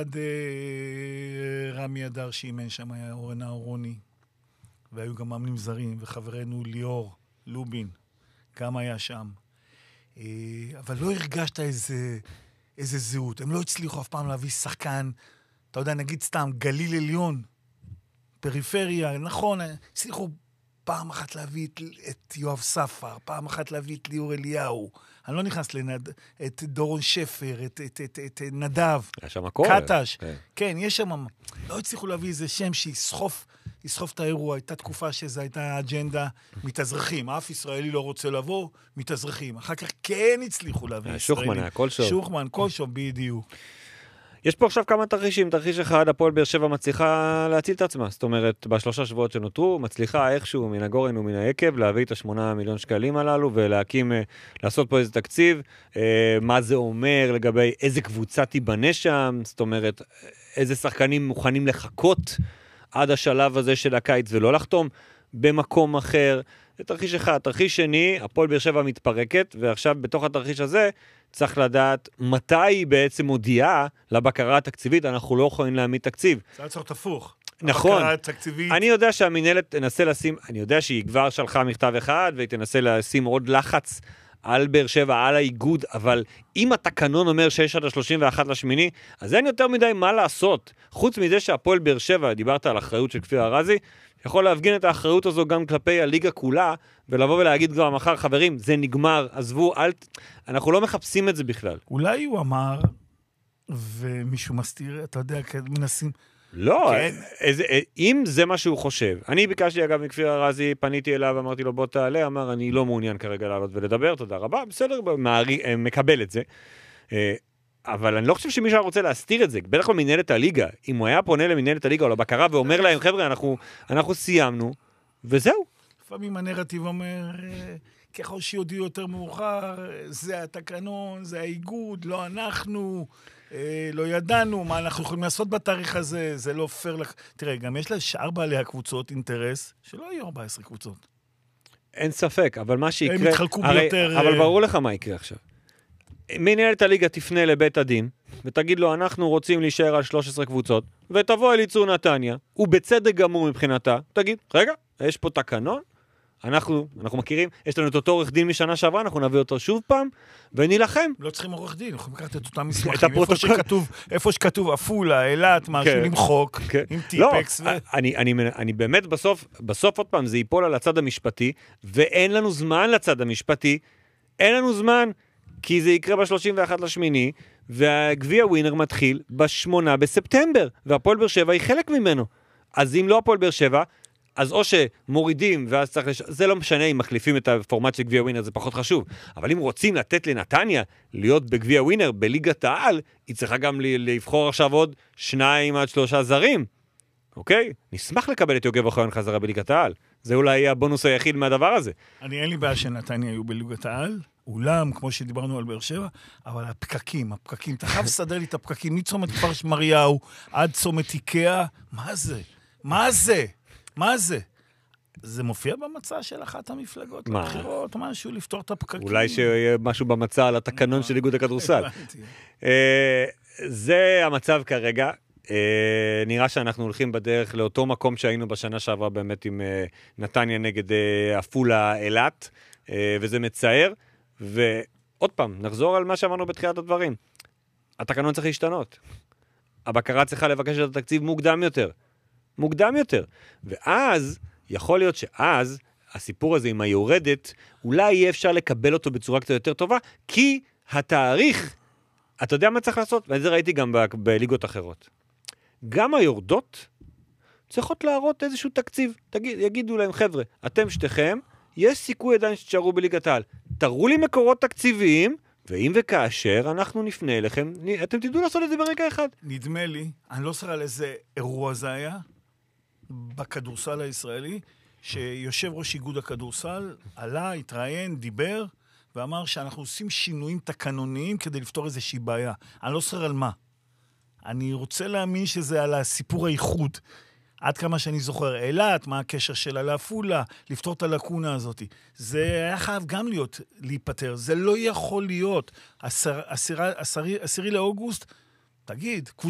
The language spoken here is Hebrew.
רמי אדר שאימן שם היה אורנה אורוני, והיו גם מאמנים זרים, וחברנו ליאור לובין, גם היה שם. אבל לא הרגשת איזה זהות. הם לא הצליחו אף פעם להביא שחקן, אתה יודע, נגיד סתם, גליל עליון, פריפריה, נכון, הצליחו פעם אחת להביא את יואב ספר, פעם אחת להביא את ליאור אליהו, אני לא נכנס את דורון שפר, את נדב, קטש, כן, יש שם, לא הצליחו להביא איזה שם שיסחוף את האירוע, הייתה תקופה שזו הייתה אג'נדה מתאזרחים, אף ישראלי לא רוצה לבוא, מתאזרחים, אחר כך כן הצליחו להביא ישראלים. שוחמן, הכל שוב. שוחמן, כל שוב, בדיוק. יש פה עכשיו כמה תרחישים, תרחיש אחד, הפועל באר שבע מצליחה להציל את עצמה, זאת אומרת, בשלושה שבועות שנותרו, מצליחה איכשהו מן הגורן ומן היקב, להביא את 8 מיליון שקלים הללו, ולהקים, לעשות פה איזה תקציב, מה זה אומר לגבי איזה קבוצה תיבנה שם, זאת אומרת, איזה שחקנים מוכנים לחכות עד השלב הזה של הקיץ, ולא לחתום במקום אחר. זה תרחיש אחד. תרחיש שני, הפועל באר שבע מתפרקת, ועכשיו בתוך התרחיש הזה, צריך לדעת מתי היא בעצם מודיעה לבקרה התקציבית, אנחנו לא יכולים להעמיד תקציב. זה צריך הפוך. נכון. הבקרה התקציבית. אני יודע שהמנהלת תנסה לשים, אני יודע שהיא כבר שלחה מכתב אחד, והיא תנסה לשים עוד לחץ על באר שבע, על האיגוד, אבל אם התקנון אומר 6 עד 31 לשמיני, אז אין יותר מדי מה לעשות. חוץ מזה שהפועל באר שבע, דיברת על אחריות של כפיר ארזי, יכול להפגין את האחריות הזו גם כלפי הליגה כולה, ולבוא ולהגיד כבר מחר, חברים, זה נגמר, עזבו, אנחנו לא מחפשים את זה בכלל. אולי הוא אמר, ומישהו מסתיר, אתה יודע, מנסים... לא, אם זה מה שהוא חושב. אני ביקשתי אגב מכפיר ארזי, פניתי אליו, אמרתי לו בוא תעלה, אמר אני לא מעוניין כרגע לעלות ולדבר, תודה רבה, בסדר, מקבל את זה. אבל אני לא חושב שמישהו רוצה להסתיר את זה, בטח לא מנהלת הליגה. אם הוא היה פונה למנהלת הליגה או לבקרה ואומר להם, חבר'ה, אנחנו סיימנו, וזהו. לפעמים הנרטיב אומר, ככל שיודיעו יותר מאוחר, זה התקנון, זה האיגוד, לא אנחנו, לא ידענו, מה אנחנו יכולים לעשות בתאריך הזה, זה לא פייר לך. תראה, גם יש לשאר בעלי הקבוצות אינטרס, שלא יהיו 14 קבוצות. אין ספק, אבל מה שיקרה... הם יתחלקו ביותר... אבל ברור לך מה יקרה עכשיו. מנהלת הליגה תפנה לבית הדין, ותגיד לו, אנחנו רוצים להישאר על 13 קבוצות, ותבוא אל ייצור נתניה, ובצדק גמור מבחינתה, תגיד, רגע, יש פה תקנון, אנחנו מכירים, יש לנו את אותו עורך דין משנה שעברה, אנחנו נביא אותו שוב פעם, ונילחם. לא צריכים עורך דין, אנחנו לקחת את אותם מסמכים, איפה שכתוב אפולה, אילת, משהו למחוק, עם טיפקס. אני באמת בסוף עוד פעם, זה ייפול על הצד המשפטי, ואין לנו זמן לצד המשפטי, אין לנו זמן, כי זה יקרה ב-31 לשמיני, והגביע ווינר מתחיל ב-8 בספטמבר, והפועל באר שבע היא חלק ממנו. אז אם לא הפועל באר שבע, אז או שמורידים, ואז צריך זה לא משנה אם מחליפים את הפורמט של גביע ווינר, זה פחות חשוב. אבל אם רוצים לתת לנתניה להיות בגביע ווינר, בליגת העל, היא צריכה גם לבחור עכשיו עוד 2 עד 3 זרים. אוקיי? נשמח לקבל את יוגב אוחיון חזרה בליגת העל. זה אולי יהיה הבונוס היחיד מהדבר הזה. אין לי בעיה שנתניה היו בליגת העל, אולם, כמו שדיברנו על באר שבע, אבל הפקקים, אתה חייב לסדר לי את הפקקים, מצומת כפר שמריהו עד צומת איקאה, מה זה? זה מופיע במצע של אחת המפלגות לבחירות, משהו לפתור את הפקקים. אולי שיהיה משהו במצע על התקנון של איגוד הכדורסל. זה המצב כרגע. נראה שאנחנו הולכים בדרך לאותו מקום שהיינו בשנה שעברה באמת עם נתניה נגד אפולה אילת, וזה מצער. ועוד פעם, נחזור על מה שאמרנו בתחילת הדברים. התקנון צריך להשתנות. הבקרה צריכה לבקש את התקציב מוקדם יותר. ואז, יכול להיות שאז, הסיפור הזה עם היורדת, אולי יהיה אפשר לקבל אותו בצורה קצת יותר טובה, כי התאריך, אתה יודע מה צריך לעשות? ואת זה ראיתי גם בליגות אחרות. גם היורדות צריכות להראות איזשהו תקציב. יגידו להם, חבר'ה, אתם שתיכם, יש סיכוי עדיין שתשארו בליגת העל. תראו לי מקורות תקציביים, ואם וכאשר אנחנו נפנה אליכם, אתם תדעו לעשות את זה ברגע אחד. נדמה לי, אני לא זוכר על איזה אירוע זה היה, בכדורסל הישראלי, שיושב ראש איגוד הכדורסל, עלה, התראיין, דיבר, ואמר שאנחנו עושים שינויים תקנוניים כדי לפתור איזושהי בעיה. אני לא זוכר על מה. אני רוצה להאמין שזה על הסיפור האיחוד. עד כמה שאני זוכר, אילת, מה הקשר שלה לאפולה, לפתור את הלקונה הזאת. זה היה חייב גם להיפטר. זה לא יכול להיות. 10 לאוגוסט, תגיד,